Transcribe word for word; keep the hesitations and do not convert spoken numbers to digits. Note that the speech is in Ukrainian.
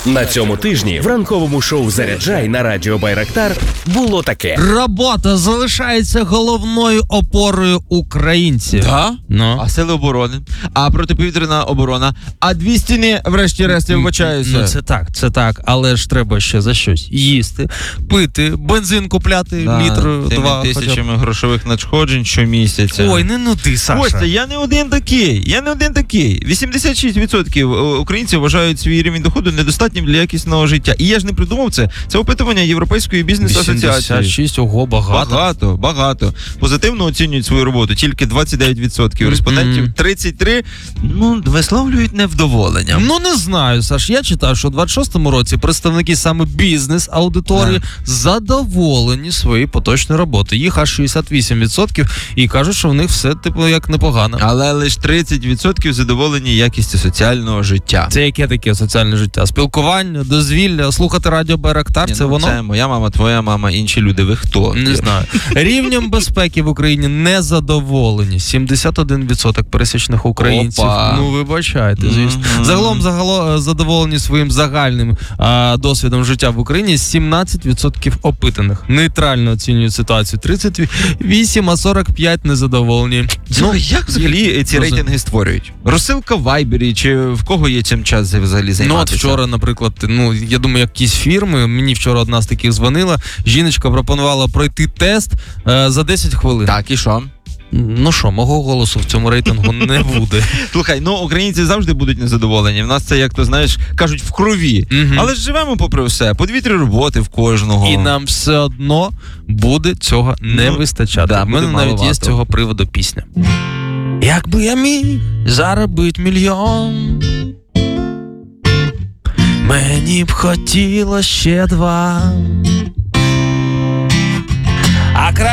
На цьому тижні в ранковому шоу «Заряджай» на радіо Байрактар було таке. Робота залишається головною опорою українців. Да? Ну. А сили оборони, а протиповітряна оборона, а дві стіни, врешті-решт, я вбачаюся. Ну це так, це так, але ж треба ще за щось їсти, пити, бензин купляти, Да, літр, тими два. тисячами хоча б. грошових надходжень щомісяця. Ой, не нуди, Саша. Костя, я не один такий, я не один такий. вісімдесят шість відсотків українців вважають свій рівень доходу недостатнім для якісного життя. І я ж не придумав це. Це опитування Європейської бізнес-асоціації. вісімдесят шість, ого, багато. Багато, багато. Позитивно оцінюють свою роботу тільки двадцять дев'ять відсотків. Респондентів тридцять три відсотки, ну, висловлюють невдоволення. Ну, не знаю, Саш, я читав, що у двадцять шостому році представники саме бізнес-аудиторії задоволені своєю поточною роботою. Їх аж шістдесят вісім відсотків і кажуть, що в них все, типу, як непогано. Але лише тридцять відсотків задоволені якістю соціального життя. Це яке таке соціальне життя? Спілкування, дозвілля, слухати радіо Байрактар, Ні, це ну, воно? Це моя мама, твоя мама, інші люди. Ви хто? Не знаю. Рівнем безпеки в Україні незадоволені. сімдесят один відсоток пересічних українців. Опа. Ну, вибачайте, звісно. Mm-hmm. Загалом загало, задоволені своїм загальним а, досвідом життя в Україні сімнадцять відсотків опитаних. Нейтрально оцінюють ситуацію тридцять вісім, а сорок п'ять незадоволені. Слухай, як взагалі ці ну, рейтинги створюють? Розсилка в Вайбері, чи в кого є цим час взагалі займатися? Ну от вчора, наприклад, ну я думаю, якісь фірми, мені вчора одна з таких дзвонила, жіночка пропонувала пройти тест е, за десять хвилин. Так, і що? Ну що, мого голосу в цьому рейтингу не буде. Слухай, ну українці завжди будуть незадоволені. В нас це, як то знаєш, кажуть, в крові. Мгм. Але ж живемо попри все. По дві-три роботи в кожного. І нам все одно буде цього не Ну, вистачати. да, У мене буде навіть є з маловато. цього приводу пісня. Якби я міг заробити мільйон, мені б хотілося ще два.